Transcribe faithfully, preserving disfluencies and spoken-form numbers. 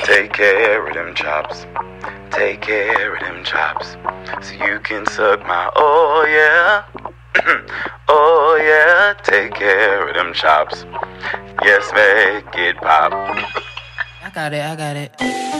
Take care of them chops. Take care of them chops. So you can suck my, oh yeah. Oh yeah. Take care of them chops. Yes, make it pop. I got it, I got it.